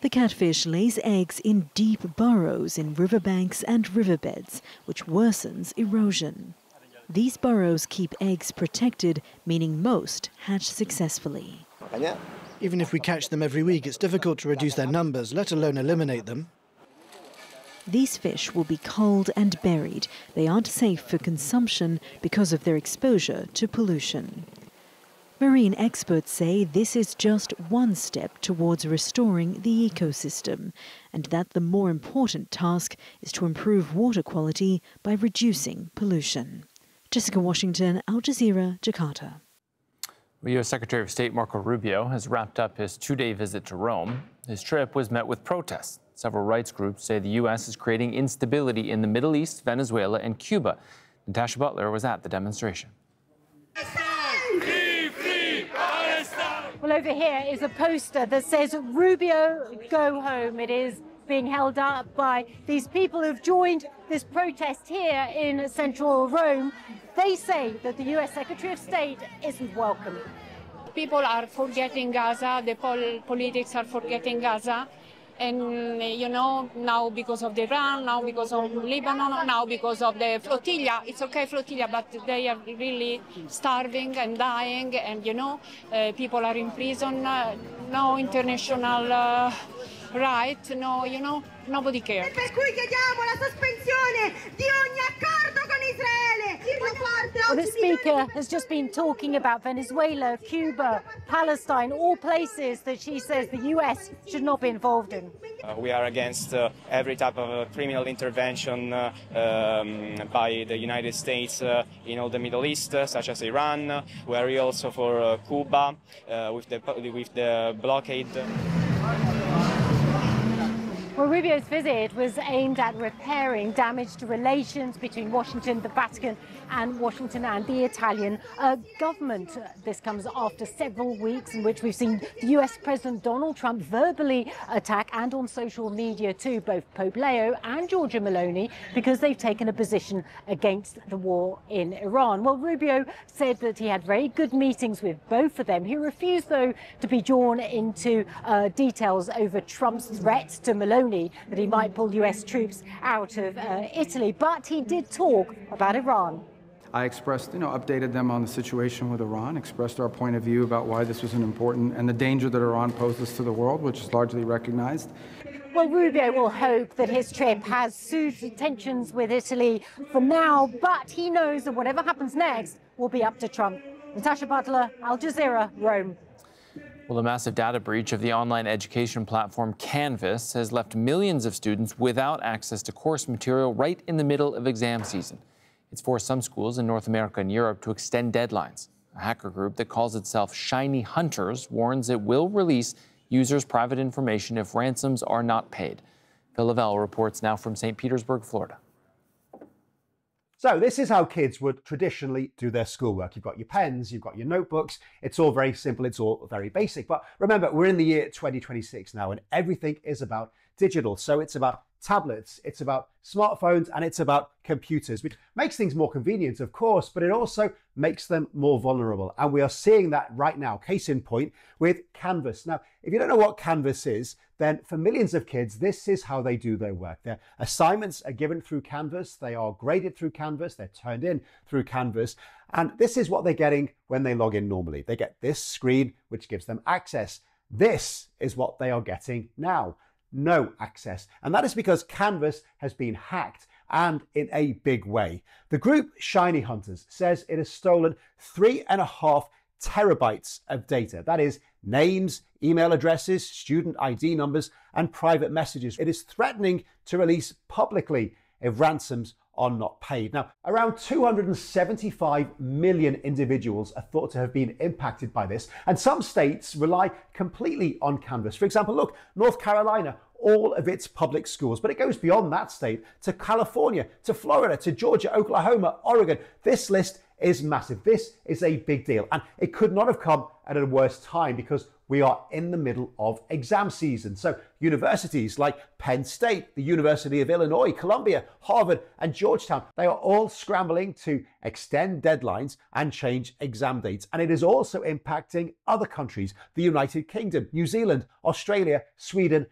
The catfish lays eggs in deep burrows in riverbanks and riverbeds, which worsens erosion. These burrows keep eggs protected, meaning most hatch successfully. Even if we catch them every week, it's difficult to reduce their numbers, let alone eliminate them. These fish will be culled and buried. They aren't safe for consumption because of their exposure to pollution. Marine experts say this is just one step towards restoring the ecosystem, and that the more important task is to improve water quality by reducing pollution. Jessica Washington, Al Jazeera, Jakarta. U.S. Secretary of State Marco Rubio has wrapped up his two-day visit to Rome. His trip was met with protests. Several rights groups say the U.S. is creating instability in the Middle East, Venezuela, and Cuba. Natasha Butler was at the demonstration. Well, over here is a poster that says, "Rubio, go home." It is being held up by these people who've joined this protest here in central Rome. They say that the U.S. Secretary of State isn't welcome. People are forgetting Gaza, the politics are forgetting Gaza. And, you know, now because of Iran, now because of Lebanon, now because of the flotilla. It's okay, flotilla, but they are really starving and dying. And, you know, people are in prison, no international right, no, you know, nobody cares. Per cui chiediamo la sospensione di ogni accordo con Israele. Well, the speaker has just been talking about Venezuela, Cuba, Palestine, all places that she says the U.S. should not be involved in. We are against every type of criminal intervention by the United States in all the Middle East, such as Iran. We are also for Cuba with the blockade. Well, Rubio's visit was aimed at repairing damaged relations between Washington, the Vatican, and Washington and the Italian government. This comes after several weeks in which we've seen the US President Donald Trump verbally attack, and on social media too, both Pope Leo and Giorgia Meloni, because they've taken a position against the war in Iran. Well, Rubio said that he had very good meetings with both of them. He refused, though, to be drawn into details over Trump's threat to Meloni that he might pull US troops out of Italy, but he did talk about Iran. I expressed, updated them on the situation with Iran, expressed our point of view about why this was an important and the danger that Iran poses to the world, which is largely recognized. Well, Rubio will hope that his trip has soothed tensions with Italy for now, but he knows that whatever happens next will be up to Trump. Natasha Butler, Al Jazeera, Rome. Well, a massive data breach of the online education platform Canvas has left millions of students without access to course material right in the middle of exam season. It's forced some schools in North America and Europe to extend deadlines. A hacker group that calls itself Shiny Hunters warns it will release users' private information if ransoms are not paid. Phil Lavelle reports now from St. Petersburg, Florida. So this is how kids would traditionally do their schoolwork. You've got your pens, you've got your notebooks. It's all very simple. It's all very basic. But remember, we're in the year 2026 now, and everything is about digital. So it's about tablets, it's about smartphones, and it's about computers, which makes things more convenient, of course, but it also makes them more vulnerable. And we are seeing that right now, case in point, with Canvas. Now, if you don't know what Canvas is, then for millions of kids, this is how they do their work. Their assignments are given through Canvas, they are graded through Canvas, they're turned in through Canvas, and this is what they're getting when they log in normally. They get this screen, which gives them access. This is what they are getting now. No access. And that is because Canvas has been hacked, and in a big way. The group Shiny Hunters says it has stolen 3.5 terabytes of data. That is names, email addresses, student ID numbers, and private messages. It is threatening to release publicly if ransoms are not paid. Now, around 275 million individuals are thought to have been impacted by this, and some states rely completely on Canvas. For example, look, North Carolina, all of its public schools, but it goes beyond that state to California, to Florida, to Georgia, Oklahoma, Oregon. This list is massive. This is a big deal, and it could not have come at a worse time because we are in the middle of exam season. So universities like Penn State, the University of Illinois, Columbia, Harvard, and Georgetown, they are all scrambling to extend deadlines and change exam dates. And it is also impacting other countries, the United Kingdom, New Zealand, Australia, Sweden,